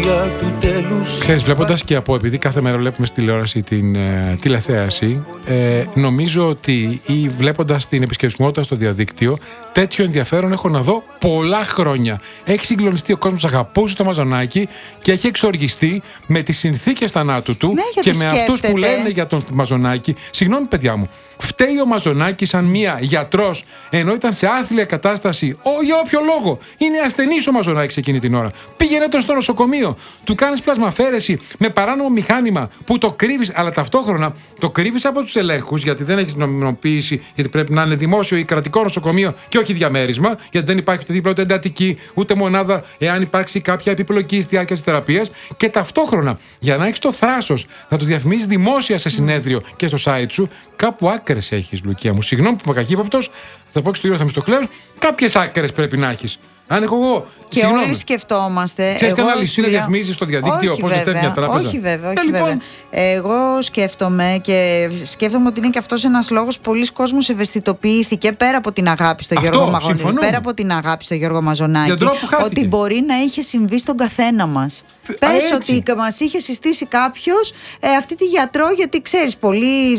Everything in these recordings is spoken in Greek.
άδεια του τέλους. Ξέρεις, βλέποντας και επειδή κάθε μέρα βλέπουμε στη τηλεόραση την τηλεθέαση, νομίζω ότι ή βλέποντας την επισκεψιμότητα στο διαδίκτυο, τέτοιο ενδιαφέρον έχω να δω πολλά χρόνια. Έχει συγκλονιστεί ο κόσμος, αγαπούσε το Μαζονάκη και έχει εξοργιστεί με τις συνθήκες θανάτου του, ναι, και με αυτούς που λένε για τον Μαζονάκη. Συγγνώμη, παιδιά μου, φταίει ο Μαζονάκης σαν μία γιατρός, ενώ ήταν σε άθλια κατάσταση, για όποιο λόγο. Είναι ασθενής ο Μαζονάκης εκείνη την ώρα. Πήγαινε τον στο νοσοκομείο, του κάνεις πλασμαφαίρεση με παράνομο μηχάνημα που το κρύβεις, αλλά ταυτόχρονα το κρύβεις από τους ελέγχους, γιατί δεν έχεις νομιμοποίηση, γιατί πρέπει να είναι δημόσιο ή κρατικό νοσοκομείο και όχι διαμέρισμα, γιατί δεν υπάρχει ούτε δίπλα ούτε εντατική, ούτε μονάδα, εάν υπάρξει κάποια επιπλοκή στη διάρκεια της θεραπείας. Και ταυτόχρονα, για να έχεις το θράσος να το διαφημίσεις δημόσια σε συνέδριο και στο site σου, κάπου άκρες έχεις, Λουκία μου. Συγγνώμη που είμαι καχύποπτος, θα πω και στον κύριο Θεμιστοκλέου, κάποιες άκρες πρέπει να έχεις. Αν έχω εγώ. Και συγγνώμη, όλοι σκεφτόμαστε. ξέρεις κανένα λυσίδα διαφημίζεις στο διαδίκτυο, πώς ζητάει μια τράπεζα? Όχι βέβαια. Λοιπόν. Βέβαια. Εγώ σκέφτομαι ότι είναι και αυτός ένας λόγος. Πολλοί κόσμος ευαισθητοποιήθηκε πέρα από την αγάπη στο Γιώργο Μαγονάκη. Πέρα από την αγάπη στο Γιώργο Μαζονάκη. Ότι μπορεί να είχε συμβεί στον καθένα μας. Πες ότι μας είχε συστήσει κάποιος αυτή τη γιατρό, γιατί ξέρεις, πολλοί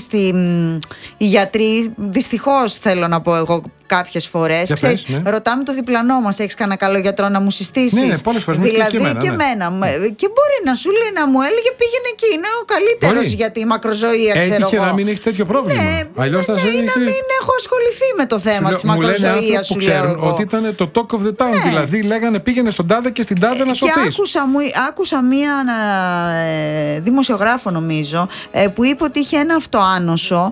οι γιατροί, δυστυχώς θέλω να πω εγώ κάποιες φορές, ξέρεις, ναι. ρωτάμε το διπλανό μας, έχεις κανένα καλό γιατρό να μου συστήσεις? Ναι, πολλές φορές. Δηλαδή και εμένα. Και μπορεί να σου λέει, να μου έλεγε πήγαινε εκεί, είναι ο καλύτερος για τη μακροζωία, ξέρω εγώ. Έτυχε να μην έχει τέτοιο πρόβλημα. Αλλιώς να μην έχω ασχοληθεί με το θέμα της μακροζωίας, σου λέω εγώ. Ότι ήταν το talk of the town, δηλαδή λέγανε πήγαινε στον τάδε και στην τάδε να σωθείς. Και άκουσα μία δημοσιογράφο, νομίζω, που είπε ότι είχε ένα αυτοάνωσο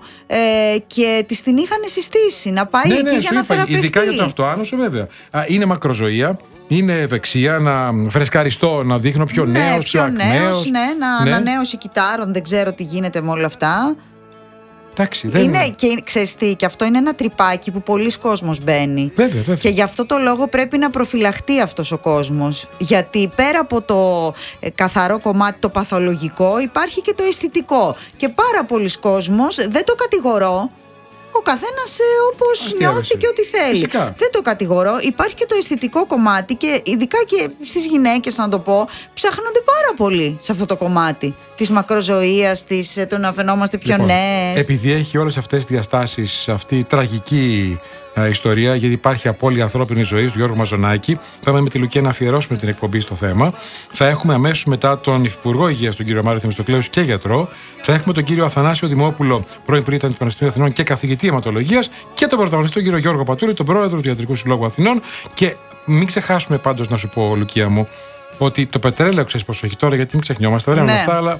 και της την είχαν συστήσει να πάει εκεί για να θεραπευτεί. Ειδικά για το αυτοάνωσο, βέβαια. Είναι μακροζωία. Είναι ευεξία, να φρεσκαριστώ, να δείχνω πιο νέος, πιο ακμαίος. Ανανέωση κυτάρων, δεν ξέρω τι γίνεται με όλα αυτά. Εντάξει, και ξέρεις τι, και αυτό είναι ένα τρυπάκι που πολλοί κόσμος μπαίνει. Βέβαια. Και γι' αυτό το λόγο πρέπει να προφυλαχτεί αυτός ο κόσμος. Γιατί πέρα από το καθαρό κομμάτι, το παθολογικό, υπάρχει και το αισθητικό. Και πάρα πολλοί κόσμος, δεν το κατηγορώ. Ο καθένας όπως νιώθει και ό,τι θέλει. Φυσικά. Δεν το κατηγορώ. Υπάρχει και το αισθητικό κομμάτι και ειδικά και στις γυναίκες, να το πω, ψάχνονται πάρα πολύ σε αυτό το κομμάτι της μακροζωίας, το να φαινόμαστε πιο νέες. Επειδή έχει όλες αυτές τις διαστάσεις, αυτή η τραγική ιστορία, γιατί υπάρχει απώλεια ανθρώπινης ζωής του Γιώργου Μαζονάκη, πάμε με τη Λουκία να αφιερώσουμε την εκπομπή στο θέμα. Θα έχουμε αμέσως μετά τον Υφυπουργό Υγείας, τον κύριο Μάριο Θεμιστοκλέου, και γιατρό. Θα έχουμε τον κύριο Αθανάσιο Δημόπουλο, πρώην πρίτανη του Πανεπιστημίου Αθηνών και καθηγητή αιματολογίας, και τον πρωταγωνιστή, τον κύριο Γιώργο Πατούρη, τον πρόεδρο του Ιατρικού Συλλόγου Αθηνών. Και μην ξεχάσουμε πάντως, να σου πω, Λουκία μου, ότι το πετρέλαιο, ξέρεις πόσο έχει τώρα, γιατί μην ξεχνιόμαστε, δεν είναι αυτά, αλλά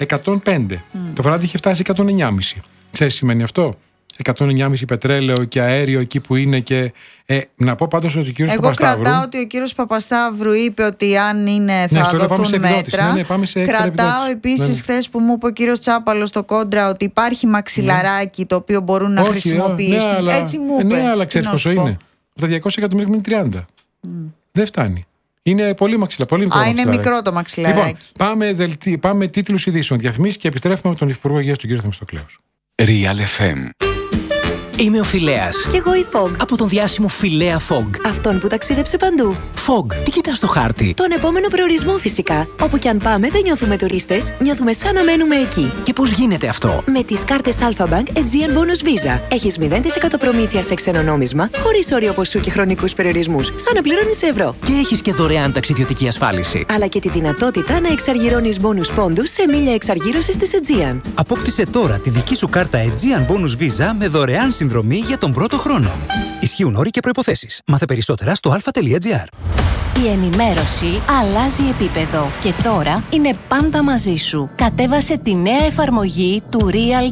105. Το βράδυ είχε φτάσει 109,5. Ξέρεις, σημαίνει αυτό? 109,5 πετρέλαιο και αέριο εκεί που είναι. Και να πω πάντως ότι ο κύριος Παπασταύρου. Κρατάω ότι ο κύριος Παπασταύρου είπε ότι αν είναι θα δοθούν μέτρα. Κρατάω επίσης χθες που μου είπε ο κύριος Τσάπαλος στο Κόντρα ότι υπάρχει μαξιλαράκι το οποίο μπορούν να χρησιμοποιήσουν. Έτσι μου είπε. Ναι, αλλά ξέρεις πόσο είναι? Τα 200 εκατομμύρια είναι 30. Δεν φτάνει. Είναι πολύ μικρό το μαξιλαράκι. Είναι μικρό το μαξιλαράκι. Λοιπόν, πάμε τίτλους ειδήσεων, διαφημίσεις και επιστρέφουμε με τον Υφυπουργό Υγείας, τον κύριο Θεμιστοκλέου. Real FM. Είμαι ο Φιλέας. Κι εγώ η Fog. Από τον διάσημο Φιλέα Fog. Αυτόν που ταξίδεψε παντού. Fog, τι κοιτάς στο χάρτη? Τον επόμενο προορισμό, φυσικά. Όπου κι αν πάμε, δεν νιώθουμε τουρίστες, νιώθουμε σαν να μένουμε εκεί. Και πώς γίνεται αυτό? Με τις κάρτες Alpha Bank Aegean Bonus Visa. Έχεις 0% προμήθεια σε ξένο νόμισμα, χωρίς όριο ποσού και χρονικούς περιορισμούς, σαν να πληρώνεις ευρώ. Και έχεις και δωρεάν ταξιδιωτική ασφάλιση. Αλλά και τη δυνατότητα να εξαργυρώνεις bonus πόντους σε μίλια εξαργύρωσης της Aegean. Απόκτησε τώρα τη δική σου κάρτα Aegean Bonus Visa με δωρεάν συνδρομή για τον πρώτο χρόνο. Ισχύουν όροι και προϋποθέσεις. Μάθε περισσότερα στο alpha.gr. Η ενημέρωση αλλάζει επίπεδο και τώρα είναι πάντα μαζί σου. Κατέβασε τη νέα εφαρμογή του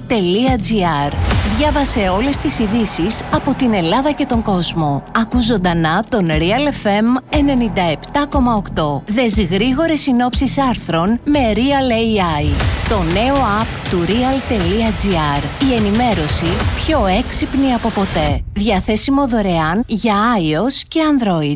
real.gr. Διάβασε όλες τις ειδήσεις από την Ελλάδα και τον κόσμο. Ακού ζωντανά τον Real FM 97,8. Δες γρήγορες συνόψεις άρθρων με Real AI. Το νέο app του real.gr. Η ενημέρωση πιο έξυπνη από ποτέ. Διαθέσιμο δωρεάν για iOS και Android.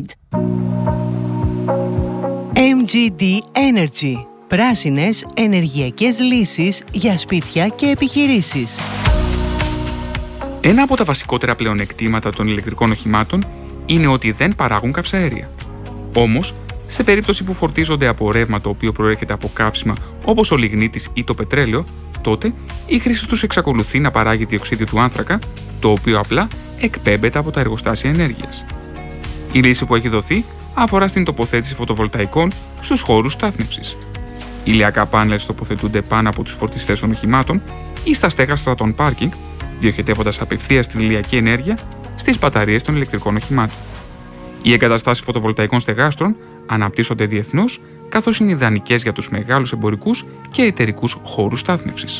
MGD Energy. Πράσινες ενεργειακές λύσεις για σπίτια και επιχειρήσεις. Ένα από τα βασικότερα πλεονεκτήματα των ηλεκτρικών οχημάτων είναι ότι δεν παράγουν καυσαέρια. Όμως, σε περίπτωση που φορτίζονται από ρεύμα το οποίο προέρχεται από καύσιμα όπως ο λιγνίτης ή το πετρέλαιο, τότε η χρήση τους εξακολουθεί να παράγει διοξείδιο του άνθρακα, το οποίο απλά εκπέμπεται από τα εργοστάσια ενέργειας. Η λύση που έχει δοθεί αφορά στην τοποθέτηση φωτοβολταϊκών στους χώρους στάθμευσης. Ηλιακά πάνελ τοποθετούνται πάνω από τους φορτιστές των οχημάτων ή στα στέγαστρα των πάρκινγκ, διοχετεύοντας απευθείας την ηλιακή ενέργεια στις μπαταρίες των ηλεκτρικών οχημάτων. Οι εγκαταστάσεις φωτοβολταϊκών στεγάστρων αναπτύσσονται διεθνώς, καθώς είναι ιδανικές για τους μεγάλους εμπορικούς και εταιρικούς χώρους στάθμευσης.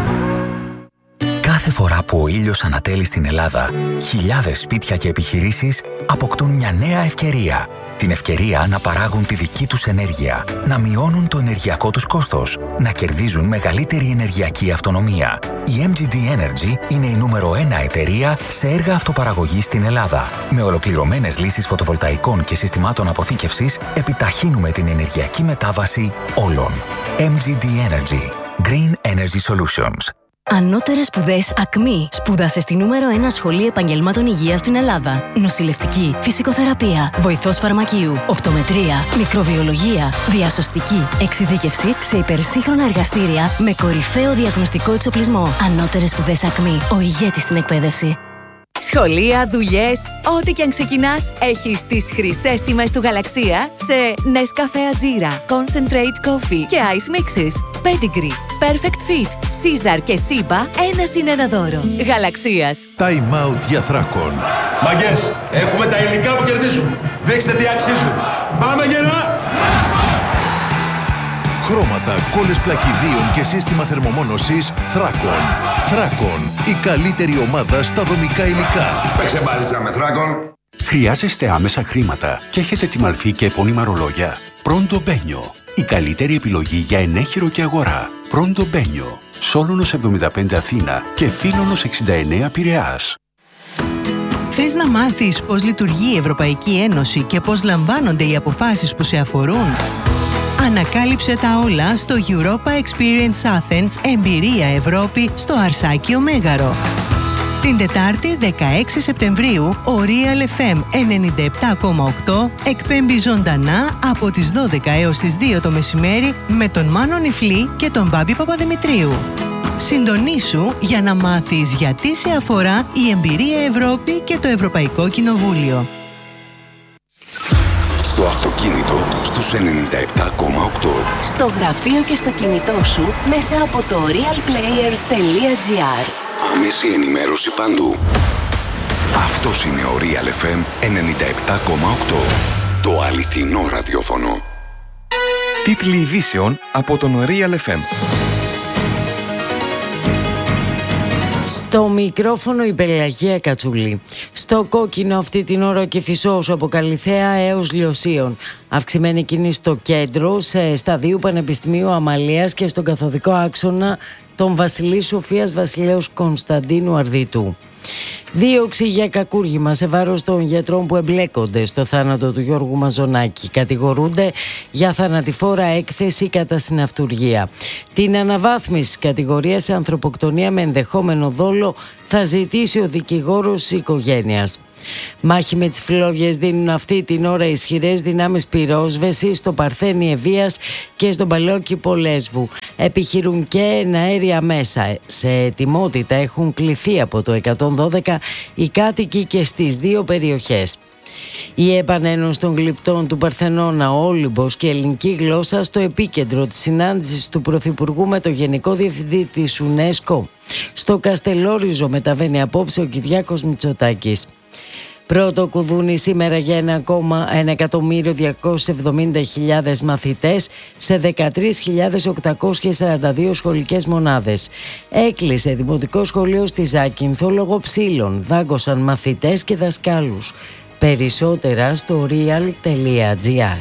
Κάθε φορά που ο ήλιος ανατέλει στην Ελλάδα, χιλιάδες σπίτια και επιχειρήσεις αποκτούν μια νέα ευκαιρία. Την ευκαιρία να παράγουν τη δική τους ενέργεια, να μειώνουν το ενεργειακό τους κόστος, να κερδίζουν μεγαλύτερη ενεργειακή αυτονομία. Η MGD Energy είναι η νούμερο 1 εταιρεία σε έργα αυτοπαραγωγής στην Ελλάδα. Με ολοκληρωμένες λύσεις φωτοβολταϊκών και συστημάτων αποθήκευσης, επιταχύνουμε την ενεργειακή μετάβαση όλων. MGD Energy. Green Energy Solutions. Ανώτερες σπουδές ΑΚΜΗ. Σπούδασε στη νούμερο 1 σχολή επαγγελμάτων υγείας στην Ελλάδα. Νοσηλευτική, φυσικοθεραπεία, βοηθός φαρμακείου, οπτομετρία, μικροβιολογία, διασωστική, εξειδίκευση σε υπερσύγχρονα εργαστήρια με κορυφαίο διαγνωστικό εξοπλισμό. Ανώτερες σπουδές ΑΚΜΗ. Ο ηγέτης στην εκπαίδευση. Σχολεία, δουλειές, ό,τι και αν ξεκινάς, έχεις τις χρυσές τιμές του Γαλαξία σε Nescafé Azira, Concentrate Coffee και Ice Mixes. Pedigree, Perfect Fit, Caesar και Siba, ένα συν ένα δώρο. Γαλαξίας. Time out για Θράκον. Μαγκές, έχουμε τα υλικά που κερδίζουν. Δείξτε τι αξίζουν. Πάμε γερά! Χρώματα, κόλλες πλακιδίων και σύστημα θερμομόνωσης Θράκον. Θράκον, η καλύτερη ομάδα στα δομικά υλικά. Παίξε μπάλιτσα με Θράκον. Χρειάζεστε άμεσα χρήματα και έχετε τη μαλφή και επώνυμα ρολόγια. Πρόντο Μπένιο. Η καλύτερη επιλογή για ενέχειρο και αγορά. Πρόντο Μπένιο. Σόλωνος 75 Αθήνα και Θήλωνος 69 Πειραιάς. Θες να μάθεις πώς λειτουργεί η Ευρωπαϊκή Ένωση και πώς λαμβάνονται οι αποφάσεις που σε αφορούν? Ανακάλυψε τα όλα στο Europa Experience Athens Εμπειρία Ευρώπη στο Αρσάκιο Μέγαρο. Την Τετάρτη 16 Σεπτεμβρίου ο Real FM 97,8 εκπέμπει ζωντανά από τις 12 έως τις 2 το μεσημέρι με τον Μάνο Νιφλή και τον Μπάμπη Παπαδημητρίου. Συντονίσου για να μάθεις γιατί σε αφορά η Εμπειρία Ευρώπη και το Ευρωπαϊκό Κοινοβούλιο. Στο αυτοκίνητο στους 97,8. Στο γραφείο και στο κινητό σου μέσα από το realplayer.gr. Άμεση ενημέρωση παντού. Αυτός είναι ο Real FM 97,8. Το αληθινό ραδιόφωνο. Τίτλοι ειδήσεων από τον Real FM. Στο μικρόφωνο η Πελαγία Κατσούλη. Στο κόκκινο αυτή την ώρα και Κηφισός από Καλιθέα έως Λιωσίων. Αυξημένη κίνηση στο κέντρο, σε σταδίου Πανεπιστημίου Αμαλίας και στον καθοδικό άξονα των Βασιλής Σοφίας Βασιλέως Κωνσταντίνου Αρδίτου. Δίωξη για κακούργημα σε βάρος των γιατρών που εμπλέκονται στο θάνατο του Γιώργου Μαζονάκη. Κατηγορούνται για θανατηφόρα έκθεση κατά συναυτουργία. Την αναβάθμιση κατηγορίας σε ανθρωποκτονία με ενδεχόμενο δόλο θα ζητήσει ο δικηγόρος της οικογένειας. Μάχη με τις φλόγες δίνουν αυτή την ώρα ισχυρές δυνάμεις πυρόσβεσης στο Παρθένη Ευβοίας και στον Παλαιόκηπο Λέσβου. Επιχειρούν και εναέρια μέσα. Σε ετοιμότητα έχουν κληθεί από το 112 οι κάτοικοι και στις δύο περιοχές. Η επανένωση των γλυπτών του Παρθενώνα, Όλυμπος και ελληνική γλώσσα στο επίκεντρο της συνάντησης του Πρωθυπουργού με το Γενικό Διευθυντή της UNESCO. Στο Καστελόριζο μεταβαίνει απόψε ο Κυριάκος Μητσοτάκης. Πρώτο κουδούνι σήμερα για 1.270.000 μαθητές σε 13.842 σχολικές μονάδες. Έκλεισε δημοτικό σχολείο στη Ζάκυνθο λόγω ψήλων. Δάγκωσαν μαθητές και δασκάλους. Περισσότερα στο real.gr.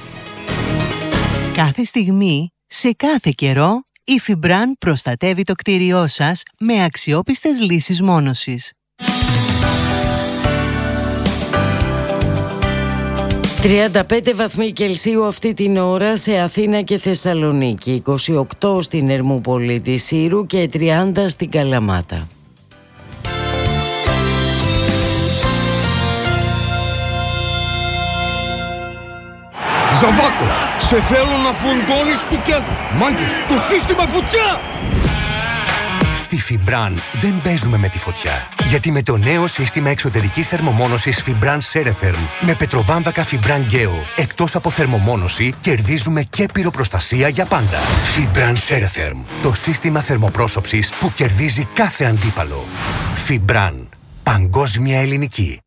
Κάθε στιγμή, σε κάθε καιρό, η Φιμπραν προστατεύει το κτίριό σας με αξιόπιστες λύσεις μόνωσης. 35 βαθμοί Κελσίου αυτή την ώρα σε Αθήνα και Θεσσαλονίκη, 28 στην Ερμούπολη της Σύρου και 30 στην Καλαμάτα. Ζαβάκο, σε θέλω να φουντώνεις του κέντρου. Μάγκες, το σύστημα φωτιά! Στη Φιμπραν δεν παίζουμε με τη φωτιά. Γιατί με το νέο σύστημα εξωτερικής θερμομόνωσης Φιμπραν Σέρεθερμ με πετροβάμβακα Φιμπραν Γκέο, εκτός από θερμομόνωση, κερδίζουμε και πυροπροστασία για πάντα. Φιμπραν Σέρεθερμ, το σύστημα θερμοπρόσωψης που κερδίζει κάθε αντίπαλο. Φιμπραν, παγκόσμια ελληνική.